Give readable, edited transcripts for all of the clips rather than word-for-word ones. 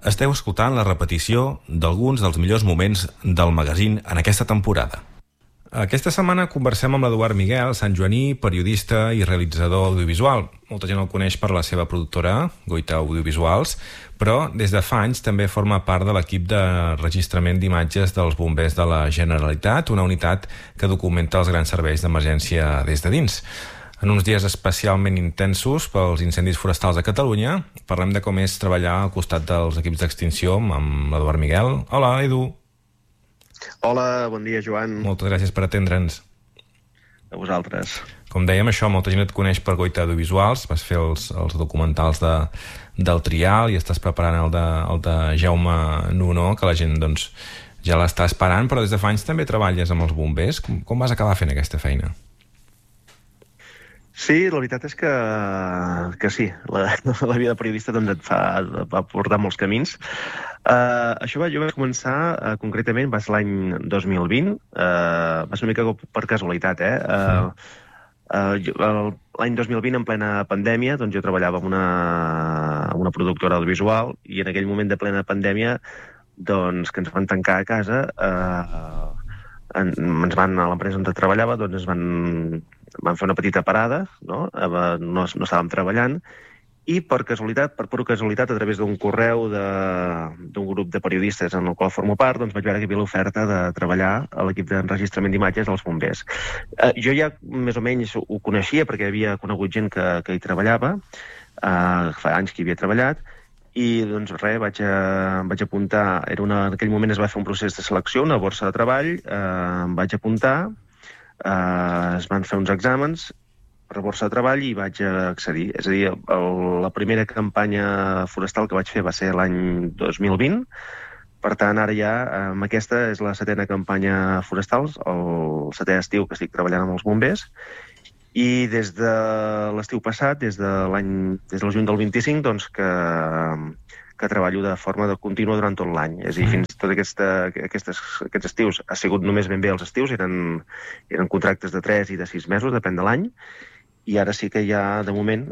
esteu escoltant la repetició d'alguns dels millors moments del magazín en aquesta temporada. Aquesta setmana conversem amb l'Eduard Miguel, santjoaní, periodista i realitzador audiovisual. Molta gent el coneix per la seva productora, Goita Audiovisuals, però des de fa anys també forma part de l'equip de registrament d'imatges dels bombers de la Generalitat, una unitat que documenta els grans serveis d'emergència des de dins. En uns dies especialment intensos pels incendis forestals a Catalunya, parlem de com és treballar al costat dels equips d'extinció amb l'Eduard Miguel. Hola, Edu. Hola, bon dia, Joan. Moltes gràcies per atendre'ns. A vosaltres. Com dèiem, molta gent et coneix per Goita Audiovisuals, vas fer els documentals del Trial i estàs preparant el de Jaume Nuno, que la gent ja l'està esperant, però des de fa anys també treballes amb els bombers. Com vas acabar fent aquesta feina? Sí, la veritat és que sí, la vida de periodista et va portar molts camins. Jo vaig començar, concretament, va ser l'any 2020, va ser una mica per casualitat, L'any 2020, en plena pandèmia, jo treballava amb una productora audiovisual i en aquell moment de plena pandèmia, que ens van tancar a casa, a l'empresa on treballava, ens van fer una petita parada, no estàvem treballant, i per pura casualitat, a través d'un correu d'un grup de periodistes en el qual formo part, vaig veure que hi havia l'oferta de treballar a l'equip d'enregistrament d'imatges dels bombers. Jo ja més o menys ho coneixia perquè havia conegut gent que hi treballava, fa anys que hi havia treballat, i vaig apuntar, en aquell moment es va fer un procés de selecció, una borsa de treball, em vaig apuntar, es van fer uns exàmens per borsa de treball i vaig accedir. És a dir, la primera campanya forestal que vaig fer va ser l'any 2020, per tant, ara ja, aquesta és la 7a campanya forestal, el 7è estiu que estic treballant amb els bombers, i des de l'estiu passat, des del juny del 25, que treballo de forma contínua durant tot l'any. És a dir, fins tot aquests estius, ha sigut només ben bé els estius, eren contractes de 3 i de 6 mesos, depèn de l'any, i ara sí que ja, de moment,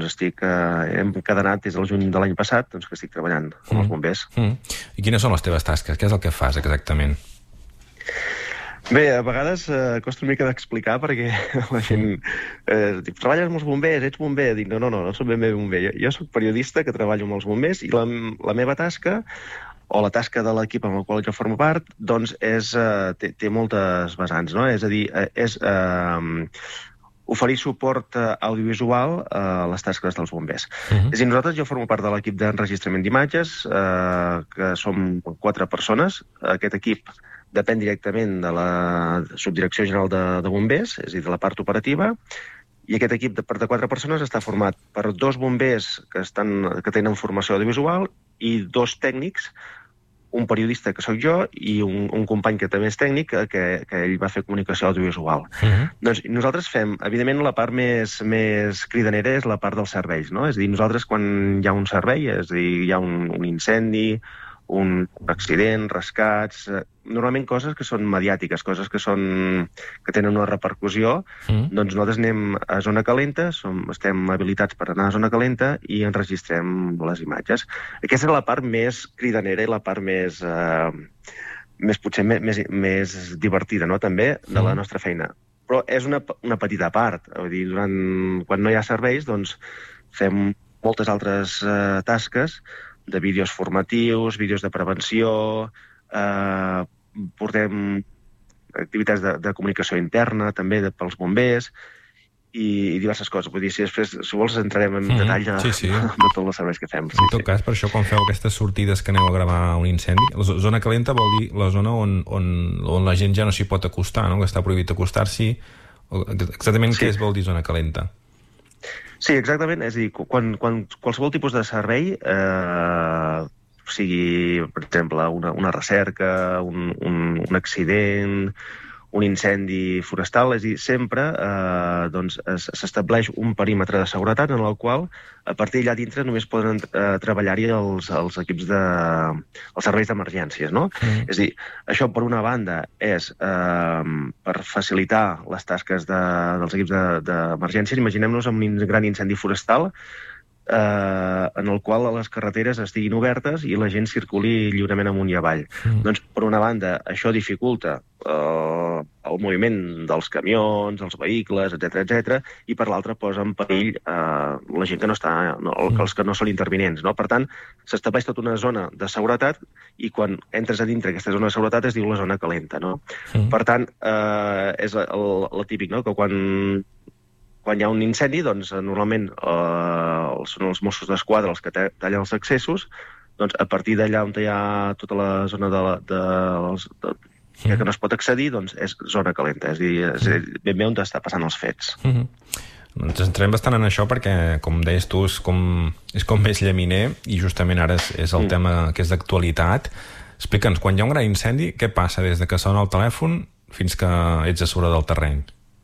hem encadenat des del juny de l'any passat, que estic treballant amb els bombers. I quines són les teves tasques? Què és el que fas exactament? Bé, a vegades costa una mica d'explicar perquè la gent diu, treballes amb els bombers, ets bomber? Dic, no soc ben bé bomber. Jo soc periodista que treballo amb els bombers i la meva tasca, o la tasca de l'equip amb el qual jo formo part, té moltes vessants, no? És a dir, és oferir suport audiovisual a les tasques dels bombers. És a dir, jo formo part de l'equip d'enregistrament d'imatges, que som 4 persones. Aquest equip depèn directament de la Subdirecció General de Bombers, és a dir, de la part operativa, i aquest equip de 4 persones està format per 2 bombers que tenen formació audiovisual i 2 tècnics, un periodista que sóc jo i un company que també és tècnic, que ell va fer comunicació audiovisual. Nosaltres fem, evidentment, la part més cridanera és la part dels serveis, no? És a dir, nosaltres quan hi ha un servei, és a dir, hi ha un incendi, un accident, rescats, normalment coses que són mediàtiques, coses que tenen una repercussió, nosaltres anem a zona calenta, estem habilitats per anar a zona calenta i enregistrem les imatges. Aquesta és la part més cridanera i la part potser més divertida, no?, també, de la nostra feina. Però és una petita part. Vull dir, quan no hi ha serveis, fem moltes altres tasques de vídeos formatius, vídeos de prevenció, portem activitats de comunicació interna, també pels bombers, i diverses coses. Vull dir, si vols entrarem en detall de tots els serveis que fem. En tot cas, per això, quan feu aquestes sortides que aneu a gravar un incendi, la zona calenta vol dir la zona on la gent ja no s'hi pot acostar, no?, que està prohibit acostar-s'hi. Exactament què vol dir zona calenta? Sí, exactament. És a dir, quan qualsevol tipus de servei, sigui, per exemple, una recerca, un accident, un incendi forestal, és a dir, sempre s'estableix un perímetre de seguretat en el qual, a partir d'allà dintre, només poden treballar-hi els equips els serveis d'emergències, no? És a dir, això, per una banda, és per facilitar les tasques dels equips d'emergències. Imaginem-nos un gran incendi forestal, en el qual les carreteres estiguin obertes i la gent circuli lliurement amunt i avall. Doncs, per una banda, això dificulta el moviment dels camions, els vehicles, etc, i per l'altra posa en perill la gent que no està, els que no són intervinents, no? Per tant, s'estableix tota una zona de seguretat i quan entres a dintre aquesta zona de seguretat es diu la zona calenta, no? Per tant, és el típic, no? Que quan hi ha un incendi, doncs normalment són els Mossos d'Esquadra els que tallen els accessos, doncs a partir d'allà on hi ha tota la zona que no es pot accedir, doncs és zona calenta, és a dir, és ben bé on està passant els fets. Ens centrem bastant en això perquè, com deies tu, és com més llaminer i justament ara és el tema que és d'actualitat. Explica'ns, quan hi ha un gran incendi, què passa des de que sona el telèfon fins que ets a sobre del terreny?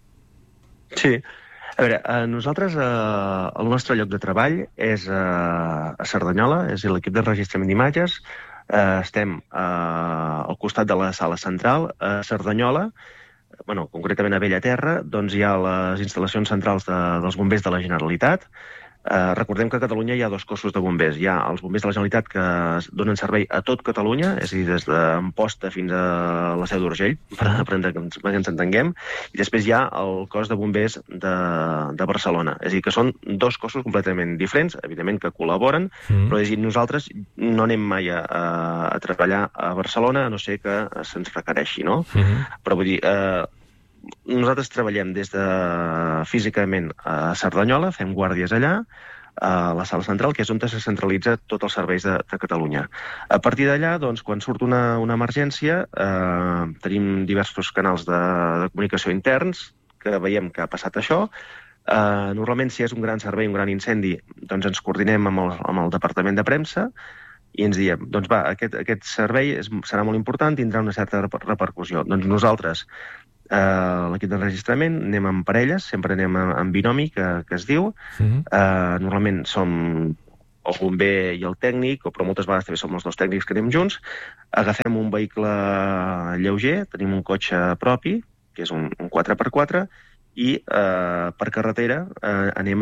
Sí. A veure, nosaltres, el nostre lloc de treball és a Cerdanyola, és l'equip d'enregistrament d'imatges. Estem al costat de la sala central, a Cerdanyola, concretament a Bellaterra, doncs hi ha les instal·lacions centrals dels bombers de la Generalitat. Recordem que a Catalunya hi ha dos cossos de bombers. Hi ha els bombers de la Generalitat que donen servei a tot Catalunya, és a dir, des d'Amposta fins a la Seu d'Urgell, per que ens entenguem, i després hi ha el cos de bombers de Barcelona. És a dir, que són dos cossos completament diferents, evidentment que col·laboren, però és a dir, nosaltres no anem mai a treballar a Barcelona, a no ser que se'ns requereixi, no? Però vull dir, nosaltres treballem des de físicament a Cerdanyola, fem guàrdies allà, a la sala central, que és on se centralitza tots els serveis de Catalunya. A partir d'allà, doncs, quan surt una emergència, tenim diversos canals de comunicació interns que veiem que ha passat això. Normalment, si és un gran servei, un gran incendi, doncs ens coordinem amb el departament de premsa i ens diem, doncs va, aquest servei serà molt important, tindrà una certa repercussió. Doncs nosaltres, l'equip d'enregistrament, anem en parelles, sempre anem en binomi, que es diu. Normalment som el bomber i el tècnic, però moltes vegades també som els dos tècnics que anem junts. Agafem un vehicle lleuger, tenim un cotxe propi, que és un 4x4, i per carretera anem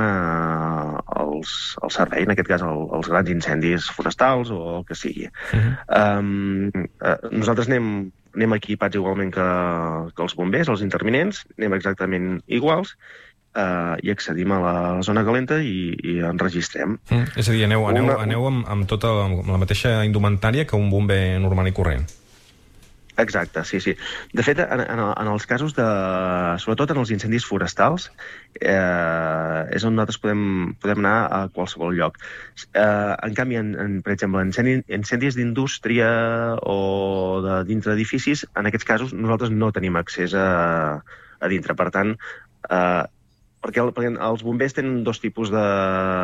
al servei, en aquest cas als grans incendis forestals o el que sigui. Nosaltres anem equipats igualment que els bombers, els intervinents, anem exactament iguals i accedim a la zona calenta i enregistrem. És a dir, aneu amb tota la mateixa indumentària que un bomber normal i corrent. Exacte, sí. De fet, en els casos sobretot en els incendis forestals, és on nosaltres podem anar a qualsevol lloc. En canvi, per exemple, incendis d'indústria o de dintre edificis, en aquests casos nosaltres no tenim accés a dintre. Per tant, perquè els bombers tenen dos tipus de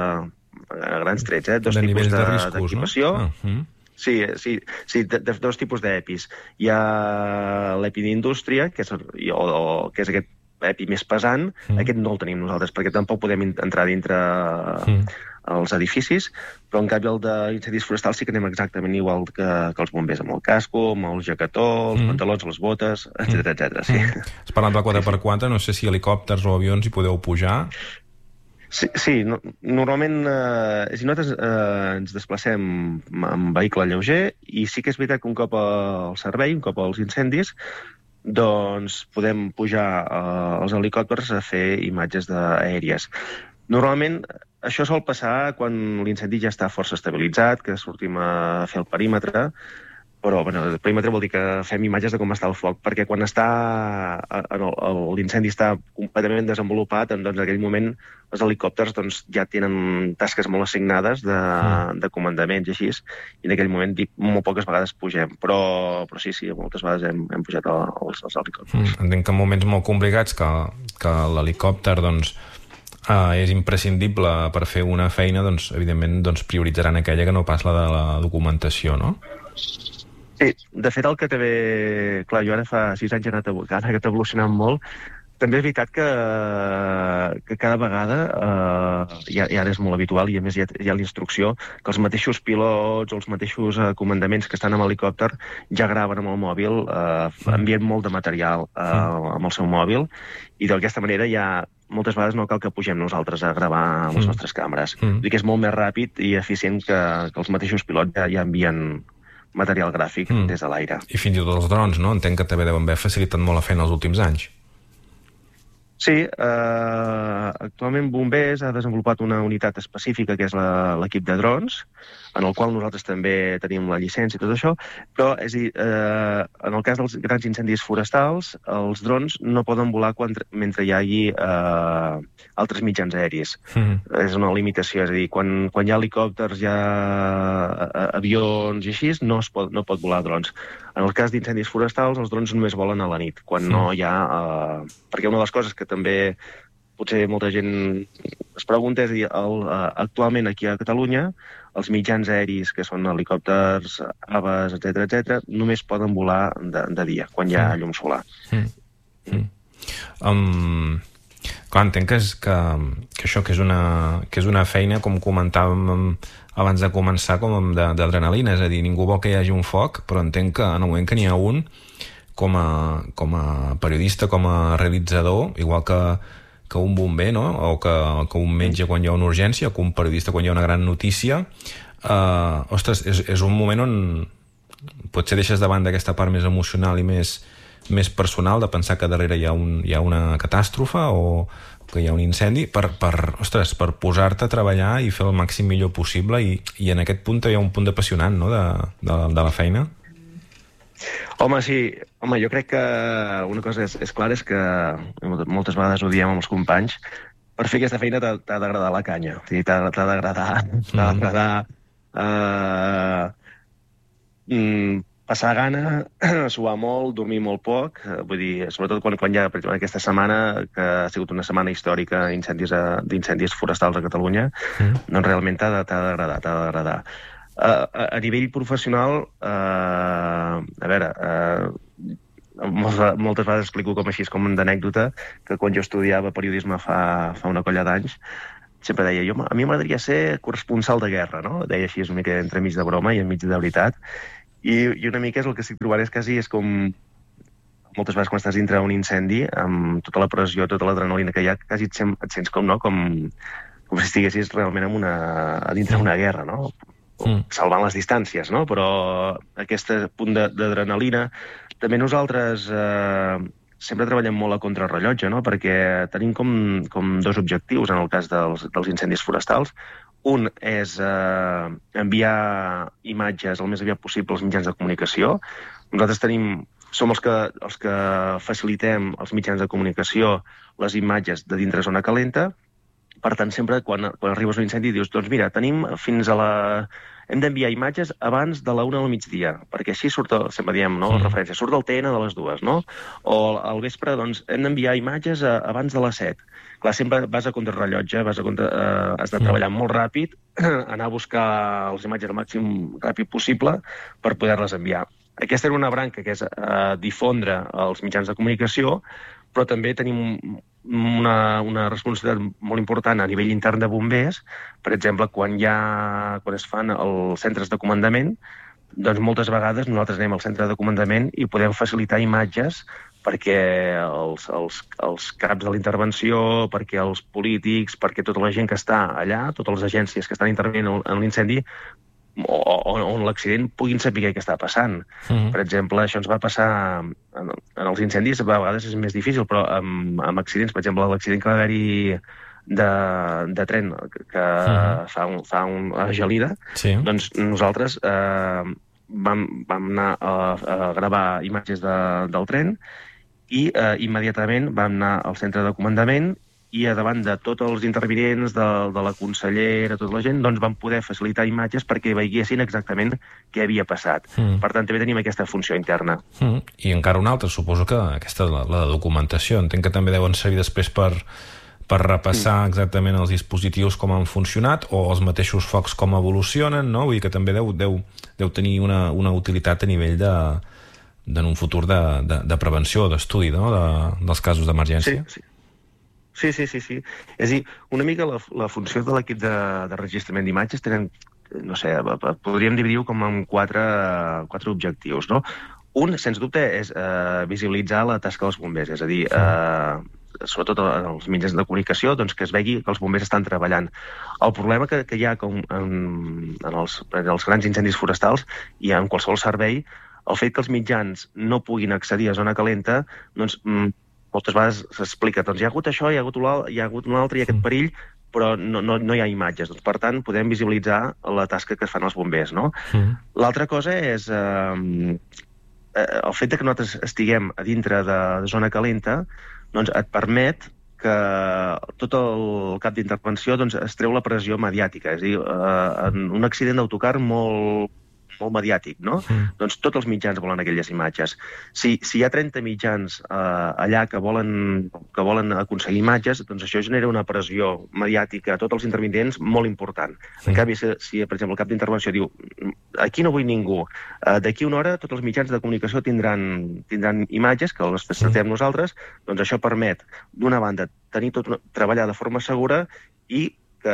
grans trets, dos tipus d'equipació. Sí, dos tipus d'EPIs. Hi ha l'EPI d'indústria, que és aquest EPI més pesant. Aquest no el tenim nosaltres, perquè tampoc podem entrar dintre els edificis, però en canvi el d'incendis forestals sí que anem exactament igual que els bombers, amb el casco, amb el jaquetó, els pantalons, les botes, etc. Sí. Has parlat del 4x4, no sé si helicòpters o avions hi podeu pujar. Sí, normalment nosaltres ens desplacem amb vehicle lleuger i sí que és veritat que un cop al servei, un cop als incendis, doncs podem pujar als helicòpters a fer imatges aèries. Normalment això sol passar quan l'incendi ja està força estabilitzat, que sortim a fer el perímetre, però el perímetre vol dir que fem imatges de com està el foc, perquè quan l'incendi està completament desenvolupat, doncs en aquell moment els helicòpters ja tenen tasques molt assignades de comandaments i així, i en aquell moment molt poques vegades pugem, però sí, moltes vegades hem pujat els helicòpters. Entenc que en moments molt complicats que l'helicòpter és imprescindible per fer una feina, evidentment prioritzaran aquella que no pas la de la documentació, no? Sí, de fet el que també... Clar, jo ara fa 6 anys he anat evolucionant molt. També és veritat que cada vegada, i ara és molt habitual, i a més hi ha la instrucció, que els mateixos pilots o els mateixos comandaments que estan amb helicòpter ja graven amb el mòbil, envien molt de material amb el seu mòbil, i d'aquesta manera ja moltes vegades no cal que pugem nosaltres a gravar amb les nostres càmeres. Vull dir que és molt més ràpid i eficient que els mateixos pilots ja envien material gràfic des de l'aire. I fins i tot els drons, no? Entenc que també deuen haver facilitat molt la feina els últims anys. Sí, actualment Bombers ha desenvolupat una unitat específica que és l'equip de drons, en el qual nosaltres també tenim la llicència i tot això, però és a dir, en el cas dels grans incendis forestals, els drons no poden volar mentre hi hagi altres mitjans aeris. És una limitació, és a dir, quan hi ha helicòpters, hi ha avions i així, no pot volar drons. En el cas d'incendis forestals, els drons només volen a la nit, quan no hi ha... Perquè una de les coses que també potser molta gent es pregunta és dir, actualment aquí a Catalunya els mitjans aeris, que són helicòpters, aves, etc., només poden volar de dia, quan hi ha llum solar. Clar, entenc que això que és una feina, com comentàvem abans de començar, com d'adrenalina, és a dir, ningú vol que hi hagi un foc, però entenc que en el moment que n'hi ha un, com a periodista, com a realitzador, igual que un bomber, no? O que un metge quan hi ha una urgència, o que un periodista quan hi ha una gran notícia, ostres, és un moment on potser deixes de banda aquesta part més emocional i més personal de pensar que darrere hi ha una catàstrofe o que hi ha un incendi per posar-te a treballar i fer el màxim millor possible i en aquest punt hi ha un punt apassionant, no?, de la feina. Home, sí. Home, jo crec que una cosa és clara, és que moltes vegades ho diem amb els companys, per fer aquesta feina t'ha d'agradar la canya. O sigui, t'ha d'agradar passar gana, suar molt, dormir molt poc. Vull dir, sobretot quan hi ha, per exemple, aquesta setmana, que ha sigut una setmana històrica d'incendis forestals a Catalunya, doncs realment t'ha d'agradar. A nivell professional, a veure, moltes vegades explico com així, com d'anècdota, que quan jo estudiava periodisme fa una colla d'anys, sempre deia, a mi m'agradaria ser corresponsal de guerra, no? Deia així, és una mica entremig de broma i enmig de veritat, i una mica és el que estic trobant, és com moltes vegades quan estàs dintre d'un incendi, amb tota la pressió, tota l'adrenalina que hi ha, quasi et sents com si estiguessis realment dintre d'una guerra, no? Salvant les distàncies, no? Però aquest punt d'adrenalina, també nosaltres sempre treballem molt a contrarrellotge, no? Perquè tenim com dos objectius en el cas dels incendis forestals. Un és enviar imatges el més aviat possible als mitjans de comunicació. Nosaltres som els que facilitem als mitjans de comunicació les imatges de dintre zona calenta. Per tant, sempre quan arribes a un incendi dius, doncs mira, hem d'enviar imatges abans de la 1 del migdia, perquè així surt, sempre diem, no?, la referència, surt el TN de les 2, no? O al vespre, doncs, hem d'enviar imatges abans de les 7. Clar, sempre vas a contrarrellotge, has de treballar molt ràpid, anar a buscar les imatges el màxim ràpid possible per poder-les enviar. Aquesta era una branca que és difondre els mitjans de comunicació, però també tenim una responsabilitat molt important a nivell intern de bombers. Per exemple, quan es fan els centres de comandament, doncs moltes vegades nosaltres anem al centre de comandament i podem facilitar imatges perquè els caps de la intervenció, perquè els polítics, perquè tota la gent que està allà, totes les agències que estan intervenint en l'incendi, o en l'accident puguin saber què està passant. Per exemple, això ens va passar en els incendis, a vegades és més difícil, però amb accidents, per exemple, l'accident que va haver-hi de tren que fa una gelida, doncs nosaltres vam anar a gravar imatges del tren i immediatament vam anar al centre de comandament i davant de tots els intervinents, de la consellera, tota la gent, doncs vam poder facilitar imatges perquè veiessin exactament què havia passat. Per tant, també tenim aquesta funció interna. I encara una altra, suposo que aquesta, la de documentació. Entenc que també deuen servir després per repassar exactament els dispositius com han funcionat o els mateixos focs com evolucionen, no? Vull dir que també deu tenir una utilitat a nivell en un futur de prevenció, d'estudi, no? Dels casos d'emergència. Sí. És a dir, una mica la funció de l'equip de registrament d'imatges tenen, no sé, podríem dividir-ho com en quatre objectius, no? Un, sens dubte, és visibilitzar la tasca dels bombers, és a dir, sobretot els mitjans de comunicació, doncs que es vegi que els bombers estan treballant. El problema que hi ha en els grans incendis forestals i en qualsevol servei, el fet que els mitjans no puguin accedir a zona calenta, doncs moltes vegades s'explica, doncs hi ha hagut això, hi ha hagut un altre, hi ha aquest perill, però no hi ha imatges. Doncs, per tant, podem visibilitzar la tasca que fan els bombers, no? L'altra cosa és el fet que nosaltres estiguem a dintre de zona calenta, doncs et permet que tot el cap d'intervenció es treu la pressió mediàtica. És a dir, en un accident d'autocar molt mediàtic, no? Doncs tots els mitjans volen aquelles imatges. Si hi ha 30 mitjans allà que volen aconseguir imatges, doncs això genera una pressió mediàtica a tots els intervinents molt important. En canvi, si per exemple, el cap d'intervenció diu aquí no vull ningú, d'aquí una hora tots els mitjans de comunicació tindran imatges que les traiem nosaltres, doncs això permet, d'una banda, treballar de forma segura i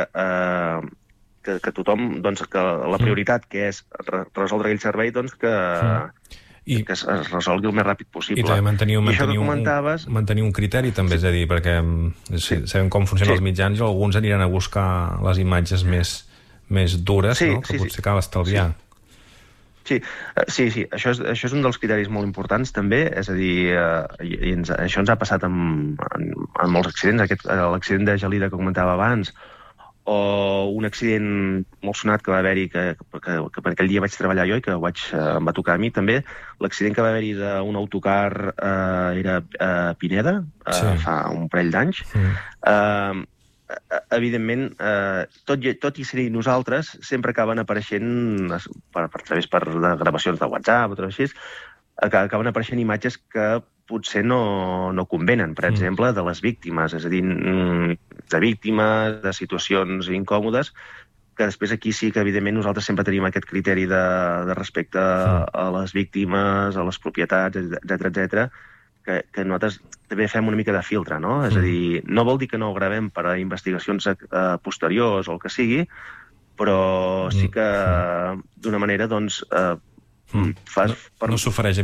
que tothom, doncs, que la prioritat, que és resoldre aquell servei, doncs, que es resolgui el més ràpid possible. I també mantenir un criteri, també, és a dir, perquè sabem com funcionen els mitjans i alguns aniran a buscar les imatges més dures, que potser cal estalviar. Sí, això és un dels criteris molt importants, també, és a dir, això ens ha passat en molts accidents, l'accident de Gelida que comentava abans, o un accident molt sonat que va haver-hi, que per aquell dia vaig treballar jo i que em va tocar a mi també, l'accident que va haver-hi d'un autocar era a Pineda, fa un parell d'anys. Evidentment, tot i ser nosaltres, sempre acaben apareixent, per gravacions de WhatsApp o tot així, acaben apareixent imatges que potser no convenen, per exemple, de les víctimes, és a dir, de víctimes, de situacions incòmodes, que després aquí sí que, evidentment, nosaltres sempre tenim aquest criteri de respecte a les víctimes, a les propietats, etc., que nosaltres també fem una mica de filtre, no? És a dir, no vol dir que no ho gravem per a investigacions posteriors o el que sigui, però sí que, d'una manera, doncs, no s'ofereix